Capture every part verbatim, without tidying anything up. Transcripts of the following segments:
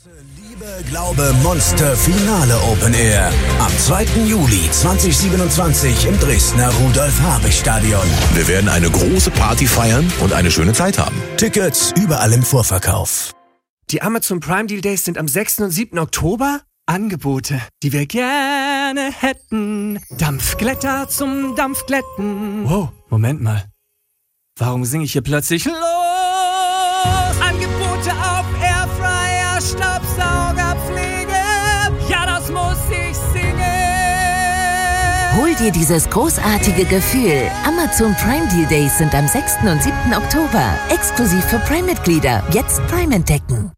Liebe, Glaube, Monster Finale Open Air. Am zweiten Juli zweitausendsiebenundzwanzig im Dresdner Rudolf-Habich-Stadion. Wir werden eine große Party feiern und eine schöne Zeit haben. Tickets überall im Vorverkauf. Die Amazon Prime Deal Days sind am sechsten und siebten Oktober. Angebote, die wir gerne hätten. Dampfglätter zum Dampfglätten. Wow, Moment mal. Warum singe ich hier plötzlich los? Angebote auf Airfryer, Staubsaugerpflege. Ja, das muss ich singen. Hol dir dieses großartige Gefühl. Amazon Prime Deal Days sind am sechsten und siebten Oktober. Exklusiv für Prime-Mitglieder. Jetzt Prime entdecken.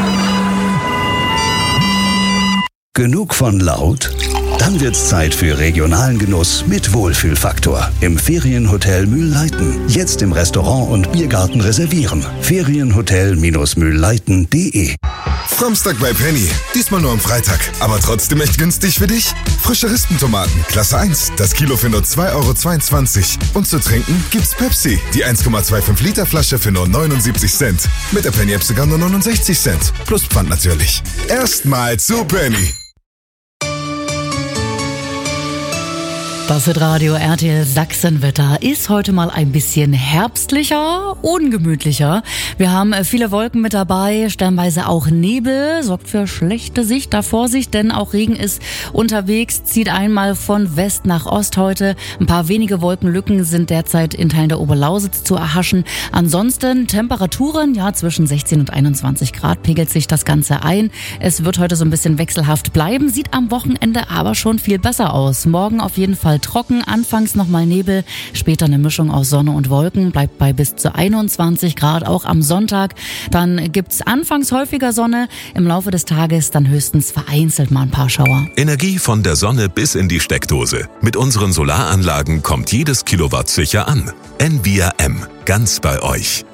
Genug von laut? Dann wird's Zeit für regionalen Genuss mit Wohlfühlfaktor im Ferienhotel Mühlleiten. Jetzt im Restaurant und Biergarten reservieren. Ferienhotel Mühlleiten punkt de. Samstag bei Penny. Diesmal nur am Freitag. Aber trotzdem echt günstig für dich. Frische Rispentomaten, Klasse eins. Das Kilo für nur zwei Euro zweiundzwanzig. Und zu trinken gibt's Pepsi. Die eins Komma fünfundzwanzig Liter Flasche für nur neunundsiebzig Cent. Mit der Penny-App sogar nur neunundsechzig Cent. Plus Pfand natürlich. Erstmal zu Penny. Das Hitradio R T L Sachsenwetter ist heute mal ein bisschen herbstlicher, ungemütlicher. Wir haben viele Wolken mit dabei, stellenweise auch Nebel, sorgt für schlechte Sicht. Da Vorsicht, denn auch Regen ist unterwegs, zieht einmal von West nach Ost heute. Ein paar wenige Wolkenlücken sind derzeit in Teilen der Oberlausitz zu erhaschen. Ansonsten Temperaturen, ja, zwischen sechzehn und einundzwanzig Grad pegelt sich das Ganze ein. Es wird heute so ein bisschen wechselhaft bleiben, sieht am Wochenende aber schon viel besser aus. Morgen auf jeden Fall trocken, anfangs nochmal Nebel, später eine Mischung aus Sonne und Wolken, bleibt bei bis zu einundzwanzig Grad, auch am Sonntag. Dann gibt's anfangs häufiger Sonne, im Laufe des Tages dann höchstens vereinzelt mal ein paar Schauer. Energie von der Sonne bis in die Steckdose. Mit unseren Solaranlagen kommt jedes Kilowatt sicher an. Envia M, ganz bei euch.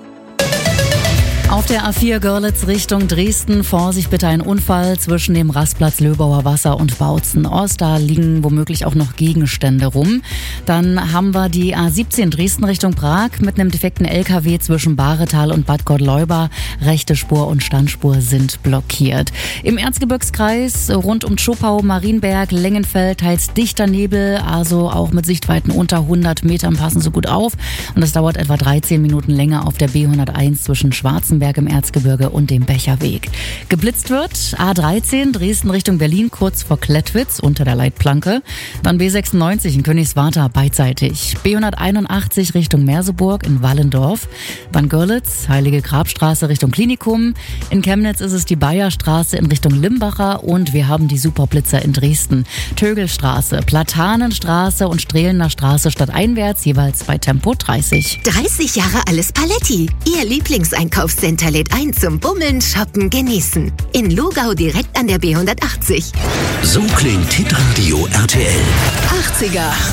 Auf der A vier Görlitz Richtung Dresden, Vorsicht bitte, ein Unfall zwischen dem Rastplatz Löbauer Wasser und Bautzen Ost. Da liegen womöglich auch noch Gegenstände rum. Dann haben wir die A siebzehn Dresden Richtung Prag mit einem defekten L K W zwischen Bahretal und Bad Gottleuba. Rechte Spur und Standspur sind blockiert. Im Erzgebirgskreis rund um Zschopau, Marienberg, Lengenfeld teils dichter Nebel, also auch mit Sichtweiten unter hundert Metern, passen so gut auf. Und es dauert etwa dreizehn Minuten länger auf der B hunderteins zwischen Schwarzenberg im Erzgebirge und dem Becherweg. Geblitzt wird A dreizehn Dresden Richtung Berlin kurz vor Klettwitz unter der Leitplanke. Dann B sechsundneunzig in Königswarta beidseitig. B hunderteinundachtzig Richtung Merseburg in Wallendorf. Dann Görlitz, Heilige Grabstraße Richtung Klinikum. In Chemnitz ist es die Bayerstraße in Richtung Limbacher und wir haben die Superblitzer in Dresden. Tögelstraße, Platanenstraße und Strehlener Straße stadteinwärts jeweils bei Tempo dreißig. dreißig Jahre alles Paletti. Ihr Lieblingseinkaufscenter lädt ein zum Bummeln, Shoppen, Genießen. In Lugau direkt an der B hundertachtzig. So klingt Hitradio R T L. achtziger.